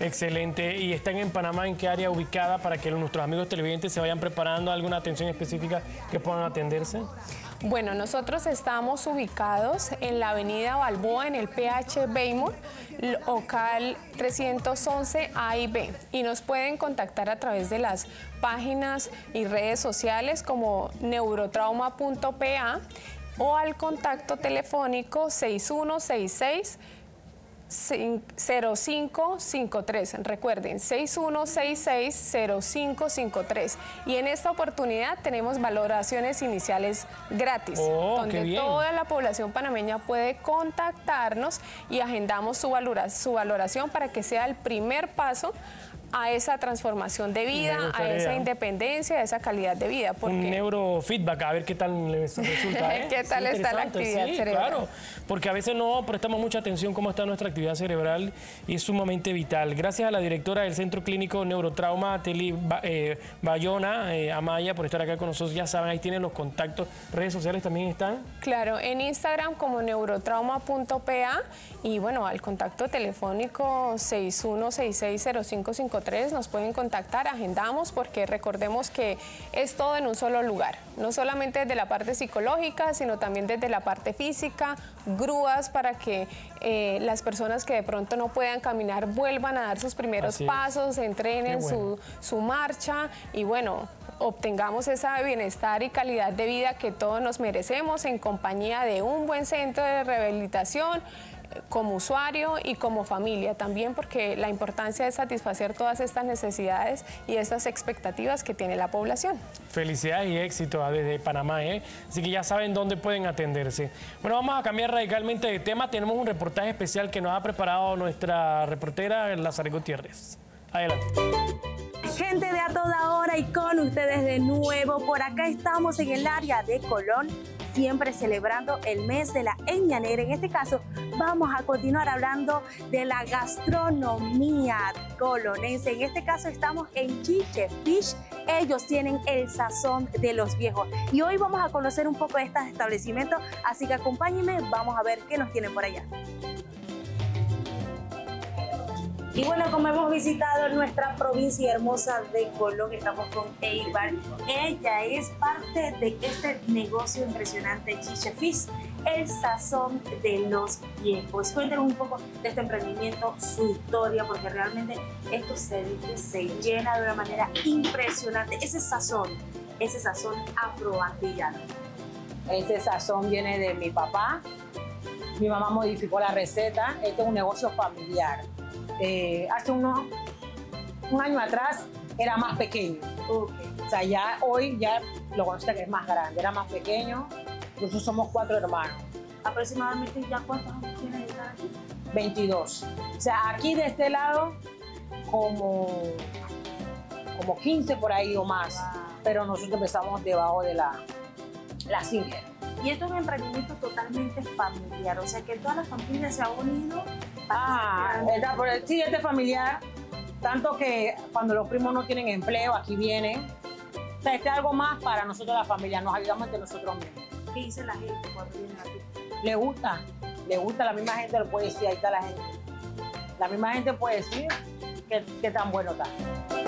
Excelente. ¿Y están en Panamá en qué área ubicada para que nuestros amigos televidentes se vayan preparando alguna atención específica que puedan atenderse? Bueno, nosotros estamos ubicados en la avenida Balboa, en el PH Baymore, local 311 A y B. Y nos pueden contactar a través de las páginas y redes sociales como neurotrauma.pa o al contacto telefónico 6166 0553. Recuerden, 6166-0553. Y en esta oportunidad tenemos valoraciones iniciales gratis, donde toda la población panameña puede contactarnos y agendamos su valoración para que sea el primer paso a esa transformación de vida, a esa independencia, a esa calidad de vida. Un neurofeedback, a ver qué tal les resulta. ¿Qué tal está la actividad cerebral? Claro, porque a veces no prestamos mucha atención cómo está nuestra actividad cerebral y es sumamente vital. Gracias a la directora del Centro Clínico Neurotrauma, Teli Bayona, Amaya, por estar acá con nosotros. Ya saben, ahí tienen los contactos. ¿Redes sociales también están? Claro, en Instagram como neurotrauma.pa y bueno, al contacto telefónico 61660553 nos pueden contactar, agendamos, porque recordemos que es todo en un solo lugar, no solamente desde la parte psicológica, sino también desde la parte física, grúas para que las personas que de pronto no puedan caminar vuelvan a dar sus primeros pasos, entrenen su marcha y bueno, obtengamos ese bienestar y calidad de vida que todos nos merecemos en compañía de un buen centro de rehabilitación, como usuario y como familia también, porque la importancia es satisfacer todas estas necesidades y estas expectativas que tiene la población. Felicidades y éxito desde Panamá, así que ya saben dónde pueden atenderse. Bueno, vamos a cambiar radicalmente de tema. Tenemos un reportaje especial que nos ha preparado nuestra reportera Lazare Gutiérrez. Adelante. Gente de A Toda Hora y con ustedes de nuevo. Por acá estamos en el área de Colón, siempre celebrando el mes de la etnia negra. En este caso, vamos a continuar hablando de la gastronomía colonense. En este caso, estamos en Chiche Fish. Ellos tienen el sazón de los viejos. Y hoy vamos a conocer un poco de estos establecimientos, así que acompáñenme, vamos a ver qué nos tienen por allá. Y bueno, como hemos visitado nuestra provincia hermosa de Colón, estamos con Eibar. Ella es parte de este negocio impresionante, Chiche Fish, el sazón de los viejos. Cuéntanos un poco de este emprendimiento, su historia, porque realmente esto se llena de una manera impresionante. Ese sazón afroantillano. Ese sazón viene de mi papá. Mi mamá modificó la receta. Este es un negocio familiar. Hace un año atrás era más pequeño. O sea, ya hoy ya lo considero que es más grande, era más pequeño. Nosotros somos 4 hermanos. Aproximadamente, ¿ya cuántos años tiene de estar aquí? 22. O sea, aquí de este lado como 15 por ahí o más. Wow. Pero nosotros empezamos debajo de la Singer. Y esto es un emprendimiento totalmente familiar, o sea que toda la familia se ha unido. Sí, este es familiar, tanto que cuando los primos no tienen empleo, aquí vienen. O sea, este es algo más para nosotros la familia, nos ayudamos entre nosotros mismos. ¿Qué dice la gente cuando vienen aquí? Le gusta, la misma gente lo puede decir, ahí está la gente. La misma gente puede decir que tan bueno está.